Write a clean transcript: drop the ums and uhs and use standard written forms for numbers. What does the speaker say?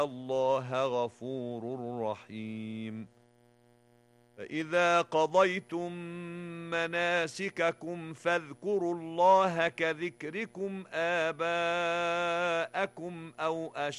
الله غفور رحيم. فإذا قضيتم مناسككم فاذكروا الله كذكركم آباءكم أو أشد